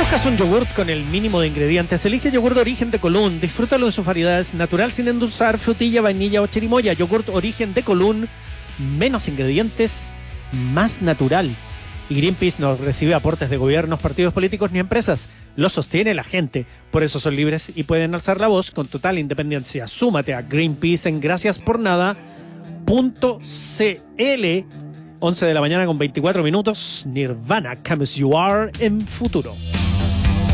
buscas un yogurt con el mínimo de ingredientes, elige Yogur Origen de Colún. Disfrútalo en sus variedades natural sin endulzar, frutilla, vainilla o chirimoya. Yogurt Origen de Colún, menos ingredientes, más natural. Y Greenpeace no recibe aportes de gobiernos, partidos políticos ni empresas. Lo sostiene la gente. Por eso son libres y pueden alzar la voz con total independencia. Súmate a Greenpeace en graciaspornada.cl. 11 de la mañana con 24 minutos. Nirvana Comes You Are en futuro.